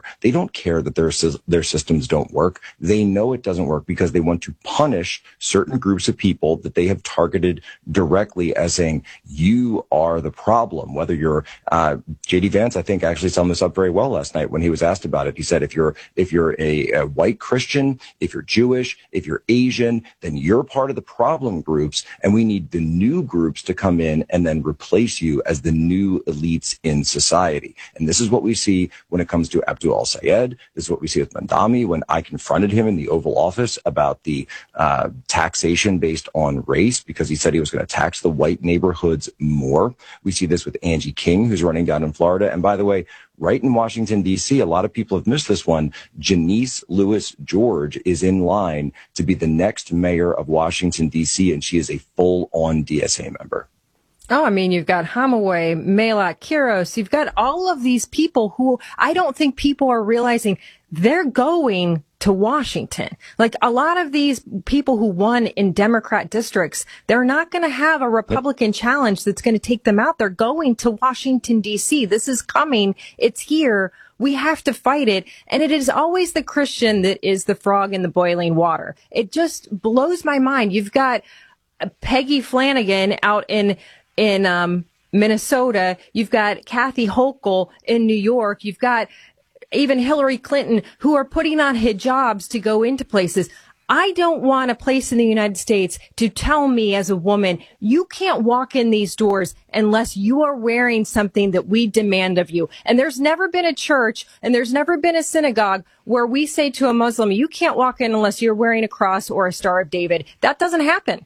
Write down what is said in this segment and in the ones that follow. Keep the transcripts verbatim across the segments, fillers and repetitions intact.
They don't care that their, their systems don't work. They know it doesn't work because they want to punish certain groups of people that they have targeted directly as saying, you are the problem. Whether you're, uh, J D Vance, I think actually summed this up very well last night when he was asked about it. He said, if you're, if you're a, a white Christian, if you're Jewish, if you're Asian, then you're part of the problem groups. And we need the new groups to come in and then replace you as the new elites in society. And this is what we see when it comes to Abdul al-Sayed. This is what we see with Mandami when I confronted him in the Oval Office about the uh, taxation based on race because he said he was going to tax the white neighborhoods more. We see this with Angie King, who's running down in Florida. And by the way, right in Washington, D C, a lot of people have missed this one. Janice Lewis George is in line to be the next mayor of Washington, D C, and she is a full-on D S A member. Oh, I mean, you've got Hamaway, Melak, Kiros. You've got all of these people who I don't think people are realizing they're going to Washington. Like a lot of these people who won in Democrat districts, they're not going to have a Republican yep. challenge that's going to take them out. They're going to Washington, D C. This is coming. It's here. We have to fight it. And it is always the Christian that is the frog in the boiling water. It just blows my mind. You've got Peggy Flanagan out in in um, Minnesota. You've got Kathy Hochul in New York. You've got even Hillary Clinton, who are putting on hijabs to go into places. I don't want a place in the United States to tell me as a woman, you can't walk in these doors unless you are wearing something that we demand of you. And there's never been a church and there's never been a synagogue where we say to a Muslim, you can't walk in unless you're wearing a cross or a Star of David. That doesn't happen.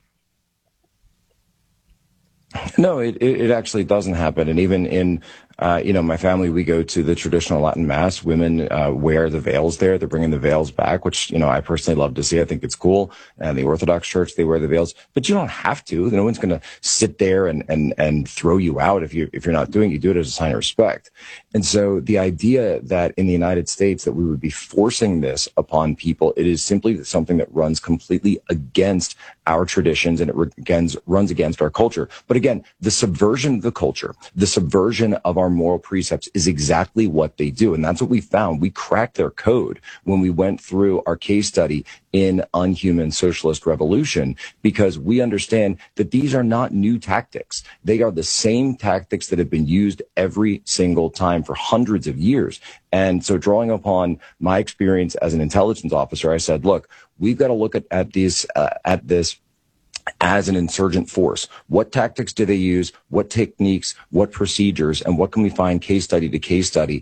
No, it, it actually doesn't happen. And even in, uh, you know, my family, we go to the traditional Latin Mass. Women uh, wear the veils there. They're bringing the veils back, which, you know, I personally love to see. I think it's cool. And the Orthodox Church, they wear the veils. But you don't have to. No one's going to sit there and, and, and throw you out if, you, if you're not doing it. You do it as a sign of respect. And so the idea that in the United States that we would be forcing this upon people, it is simply something that runs completely against our traditions and it against, runs against our culture. But again, the subversion of the culture, the subversion of our moral precepts is exactly what they do. And that's what we found. We cracked their code when we went through our case study in Unhuman Socialist Revolution, because we understand that these are not new tactics. They are the same tactics that have been used every single time for hundreds of years. And so drawing upon my experience as an intelligence officer, I said, look, we've got to look at, at these, uh, at this as an insurgent force. What tactics do they use? What techniques? What procedures? And what can we find case study to case study?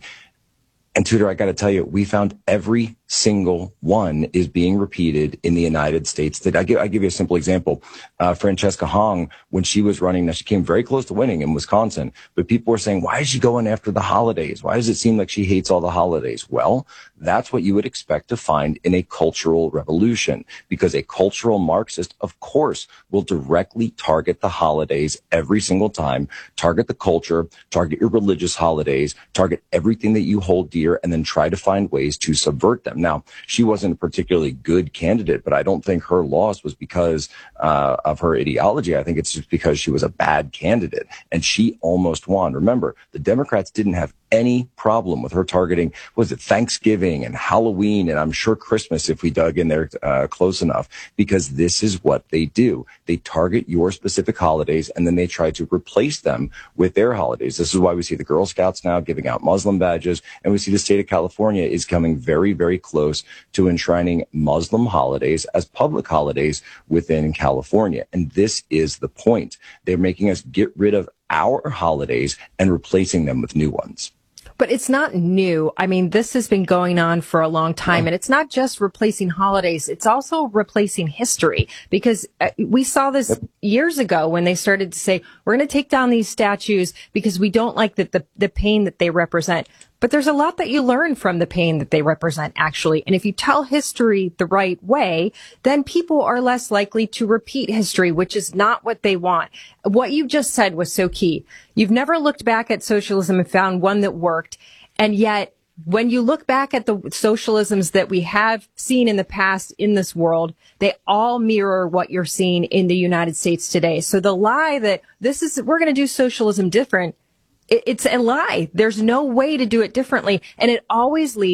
And Tudor, I got to tell you, we found every single one is being repeated in the United States. That I give, I give you a simple example. Uh, Francesca Hong, when she was running, now she came very close to winning in Wisconsin, but people were saying, why is she going after the holidays? Why does it seem like she hates all the holidays? Well, that's what you would expect to find in a cultural revolution, because a cultural Marxist, of course, will directly target the holidays every single time, target the culture, target your religious holidays, target everything that you hold dear, and then try to find ways to subvert them. Now, she wasn't a particularly good candidate, but I don't think her loss was because uh, of her ideology. I think it's just because she was a bad candidate, and she almost won. Remember, the Democrats didn't have any problem with her targeting, was it Thanksgiving and Halloween, and I'm sure Christmas if we dug in there uh, close enough, because this is what they do. They target your specific holidays, and then they try to replace them with their holidays. This is why we see the Girl Scouts now giving out Muslim badges, and we see the state of California is coming very, very close to enshrining Muslim holidays as public holidays within California. And this is the point. They're making us get rid of our holidays and replacing them with new ones. But it's not new. I mean, this has been going on for a long time, and it's not just replacing holidays. It's also replacing history, because we saw this yep. years ago when they started to say, we're going to take down these statues because we don't like the, the, the pain that they represent. But there's a lot that you learn from the pain that they represent, actually. And if you tell history the right way, then people are less likely to repeat history, which is not what they want. What you just said was so key. You've never looked back at socialism and found one that worked. And yet, when you look back at the socialisms that we have seen in the past in this world, they all mirror what you're seeing in the United States today. So the lie that this is, we're going to do socialism different, it's a lie. There's no way to do it differently. And it always leads